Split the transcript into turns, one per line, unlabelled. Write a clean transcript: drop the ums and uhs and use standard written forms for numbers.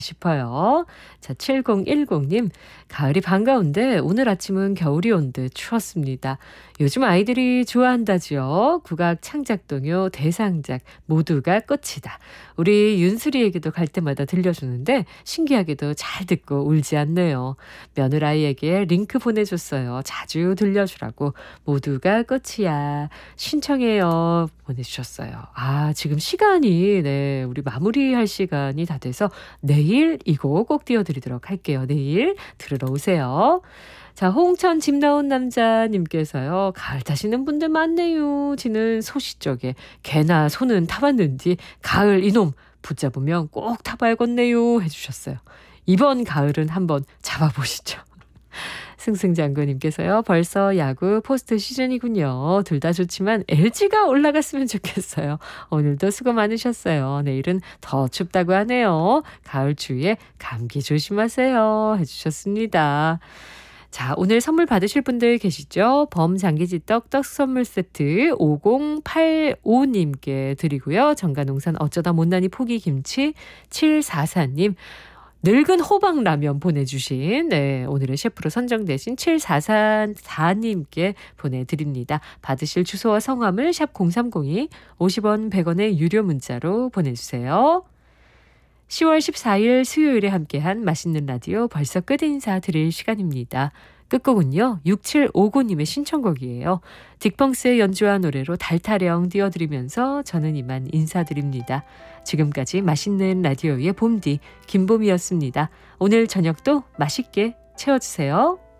싶어요. 자, 7010님, 가을이 반가운데 오늘 아침은 겨울이 온 듯 추웠습니다. 요즘 아이들이 좋아한다지요. 국악 창작동요, 대상작 모두가 끝이다. 우리 윤수리에게도 갈 때마다 들려주는데 신기하게도 잘 듣고 울지 않네요. 며느라이에게 링크 보내줬어요. 자주 들려주라고. 모두가 끝이야. 신청해요. 보내주셨어요. 아, 지금 시간이, 네, 우리 마무리할 시간이 다 돼서 내일 이 곡 꼭 띄워드리도록 할게요. 내일 들으러 오세요. 자, 홍천 집 나온 남자님께서요. 가을 타시는 분들 많네요. 지는 소시 쪽에 개나 소는 타봤는지 가을 이놈 붙잡으면 꼭 타봐야겠네요 해주셨어요. 이번 가을은 한번 잡아보시죠. 승승장구님께서요. 벌써 야구 포스트 시즌이군요. 둘 다 좋지만 LG가 올라갔으면 좋겠어요. 오늘도 수고 많으셨어요. 내일은 더 춥다고 하네요. 가을 추위에 감기 조심하세요 해주셨습니다. 자, 오늘 선물 받으실 분들 계시죠? 범장기지떡 떡 선물 세트 5085님께 드리고요. 정가농산 어쩌다 못난이 포기김치 744님, 늙은 호박라면 보내주신, 네, 오늘의 셰프로 선정되신 7444님께 보내드립니다. 받으실 주소와 성함을 샵 0302 50원 100원의 유료 문자로 보내주세요. 10월 14일 수요일에 함께한 맛있는 라디오 벌써 끝 인사 드릴 시간입니다. 끝곡은요, 6759님의 신청곡이에요. 딕펑스의 연주한 노래로 달타령 띄워드리면서 저는 이만 인사드립니다. 지금까지 맛있는 라디오의 봄디 김봄이었습니다. 오늘 저녁도 맛있게 채워주세요.